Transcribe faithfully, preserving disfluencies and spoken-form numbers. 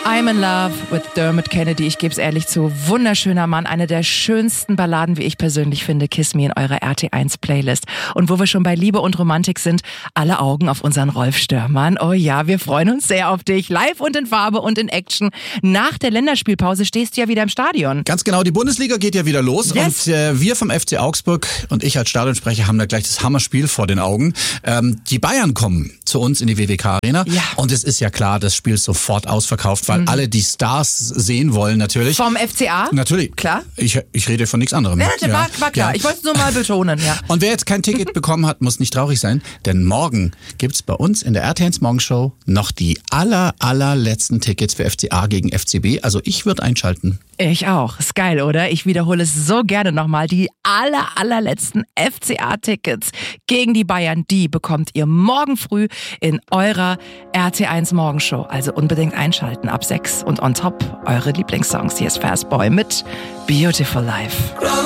I'm in love with Dermot Kennedy. Ich gebe es ehrlich zu. Wunderschöner Mann. Eine der schönsten Balladen, wie ich persönlich finde. Kiss Me in eurer R T eins Playlist. Und wo wir schon bei Liebe und Romantik sind, alle Augen auf unseren Rolf Störmann. Oh ja, wir freuen uns sehr auf dich. Live und in Farbe und in Action. Nach der Länderspielpause stehst du ja wieder im Stadion. Ganz genau. Die Bundesliga geht ja wieder los. Yes. Und äh, wir vom F C Augsburg und ich als Stadionsprecher haben da gleich das Hammerspiel vor den Augen. Ähm, die Bayern kommen zu uns in die W W K Arena. Ja. Und es ist ja klar, das Spiel ist sofort ausverkauft, weil mhm. alle die Stars sehen wollen natürlich. Vom F C A? Natürlich. Klar. Ich, ich rede von nichts anderem. Ja, das war, war klar. Ja. Ich wollte es nur mal betonen. Ja. Und wer jetzt kein Ticket bekommen hat, muss nicht traurig sein, denn morgen gibt's bei uns in der R T eins Morgenshow noch die aller, allerletzten Tickets für F C A gegen F C B. Also ich würde einschalten. Ich auch. Ist geil, oder? Ich wiederhole es so gerne nochmal. Die aller, allerletzten F C A-Tickets gegen die Bayern, die bekommt ihr morgen früh in eurer R T eins Morgenshow. Also unbedingt einschalten ab sechs und on top eure Lieblingssongs. Hier ist Fastboy mit Beautiful Life.